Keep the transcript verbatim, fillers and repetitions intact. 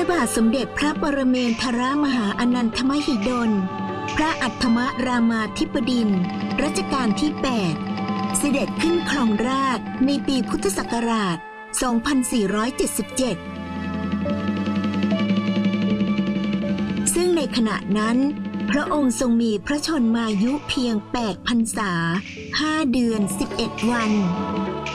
บาทสมเด็จพระปรเมนทรมหาอนันทมหิดลพระอัฏฐมรามาธิบดินทร์รัชกาลที่ แปด เสด็จขึ้นครองราชย์ในปีพุทธศักราช สองพันสี่ร้อยเจ็ดสิบเจ็ด ซึ่งในขณะนั้นพระองค์ทรงมีพระชนมายุเพียง แปด พรรษา ห้า เดือน สิบเอ็ด วัน